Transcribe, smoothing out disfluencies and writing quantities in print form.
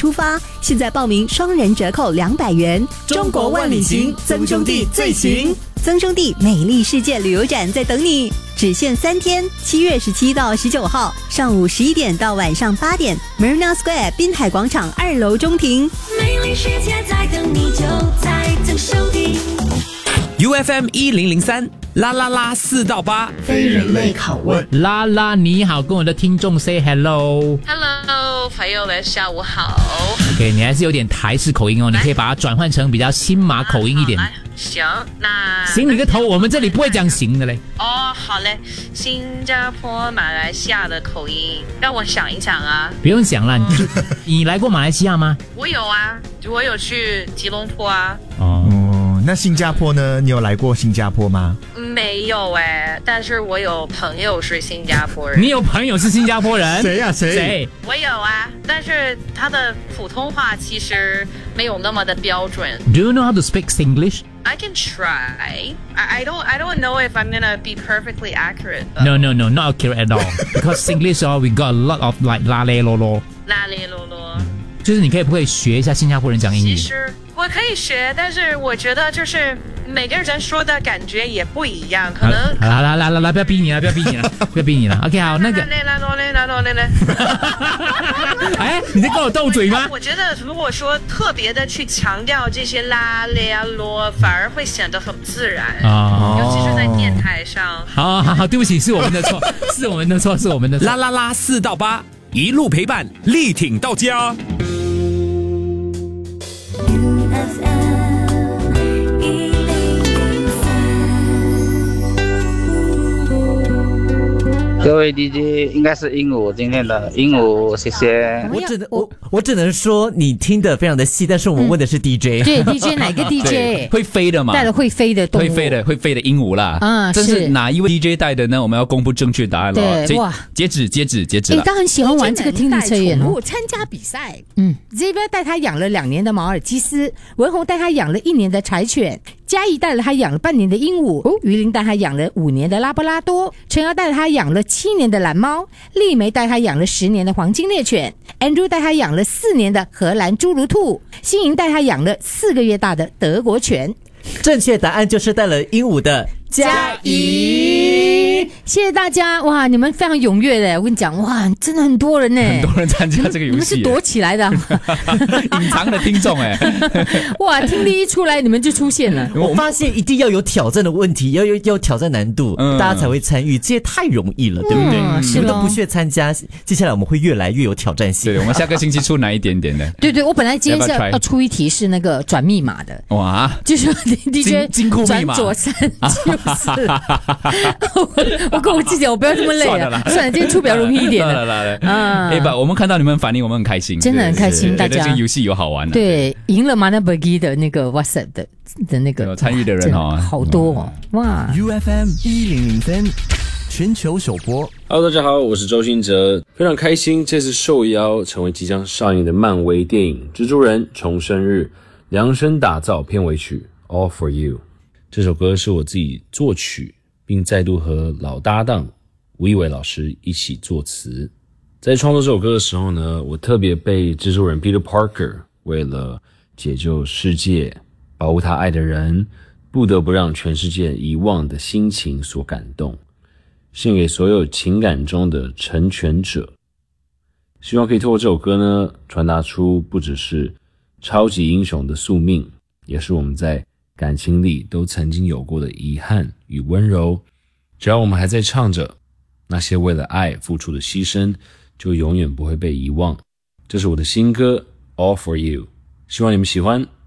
出发，现在报名双人折扣200元。 中国万里行，曾兄弟最行。 曾兄弟美丽世界旅游展在等你，只限3天，7月17到19号，上午11点到晚上8点 ，Marina Square 滨海广场2楼中庭。 美丽世界在等你，就在曾兄弟。 UFM 1003啦啦啦4到8， 非人类拷问。 啦啦你好，跟我的听众 say hello。Hello， 朋友们下午好。 OK， 你还是有点台式口音哦，你可以把它转换成比较新马口音一点。 行，那行你个头，我们这里不会讲行的嘞。 哦，好嘞，新加坡、马来西亚的口音，让我想一想啊。 不用想了，你来过马来西亚吗？ 我有啊，我有去吉隆坡啊。 那新加坡呢？你有来过新加坡吗？ 没有但是我有朋友是新加坡人。 你有朋友是新加坡人？ 谁呀？谁？ 我有啊，但是他的普通话其实没有那么的标准。 Do you know how to speak English? I can try. I don't know if I'm gonna be perfectly accurate. No, not accurate at all. Because English, we got a lot of like 啦咧啰啰。 啦咧啰啰。 就是你可以学一下新加坡人讲英语？ 其实我可以学，但是我觉得就是每个人说的感觉也不一样，可能。 来，不要逼你了，不要逼你了。OK， 好，那个。哎，你在跟我斗嘴吗？ 我觉得如果说特别的去强调这些啦咧啰，反而会显得很自然尤其是在电台上。 好，对不起，是我们的错，是我们的错。 啦啦啦4到8，一路陪伴，力挺到家。 各位 DJ 应该是鹦鹉今天的鹦鹉，谢谢。 我只能说你听得非常的细，但是我们问的是 DJ。 对 DJ 哪个 DJ？ 会飞的嘛？ 带了会飞的动物， 会飞的鹦鹉啦。这是哪一位 DJ 带的呢？我们要公布正确答案了。 对，哇， 截止了。 他很喜欢玩这个听力测验哦。参加比赛，Xavier 带他养了2年的马尔济斯，文宏带他养了1年的柴犬，嘉义带了他养了半年的鹦鹉，于林带他养了5年的拉布拉多，陈瑶带了他养了7年的蓝猫，丽梅带他养了10年的黄金猎犬，Andrew 带他养了4年的荷兰侏儒兔，新莹带他养了4个月大的德国犬。 正确答案就是带了鹦鹉的嘉怡， 谢谢大家！哇，你们非常踊跃的，我跟你讲，哇，真的很多人呢， 很多人参加这个游戏， 你们是躲起来的， 隐藏的听众哇，听力一出来，你们就出现了。 我发现一定要有挑战的问题，要挑战难度，大家才会参与，这也太容易了，对不对？你们都不屑参加，接下来我们会越来越有挑战性。 对，我们下个星期出难一点点的。 对，我本来今天是要出一题是那个转密码的， 哇， 就是 DJ 转左3就是我跟我自己讲，我不要这么累了，算了，今天出比较容易一点的。 来，我们看到你们反应，我们很开心， 真的很开心，大家这个游戏有好玩的。 对，赢了 Manabagi 的那个 WhatsApp 的那个有参与的人好多哇 ！UFM 1003全球首播。 Hello， 大家好，我是周兴哲，非常开心这次受邀成为即将上映的漫威电影《蜘蛛人重生日》量身打造片尾曲 All For You。这首歌是我自己作曲，并再度和老搭档吴亦伟老师一起作词。在创作这首歌的时候呢，我特别被蜘蛛人 Peter Parker 为了解救世界、保护他爱的人，不得不让全世界遗忘的心情所感动，献给所有情感中的成全者。希望可以透过这首歌呢，传达出不只是超级英雄的宿命，也是我们在感情里都曾经有过的遗憾与温柔。只要我们还在唱着，那些为了爱付出的牺牲就永远不会被遗忘。这是我的新歌 All For You， 希望你们喜欢。